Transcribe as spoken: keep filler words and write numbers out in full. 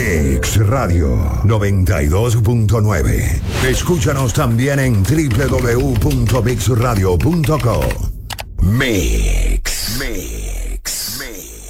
Mix Radio noventa y dos punto nueve. Escúchanos también en doble u doble u doble u punto mix radio punto co. Mix. Mix. Mix.